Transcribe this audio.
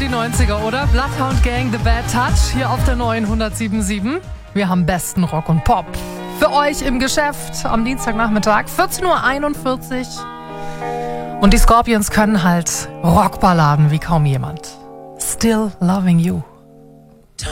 die 90er, oder? Bloodhound Gang, The Bad Touch, hier auf der neuen 107.7. Wir haben besten Rock und Pop für euch im Geschäft am Dienstagnachmittag, 14.41 Uhr. Und die Scorpions können halt Rockballaden wie kaum jemand. Still Loving You.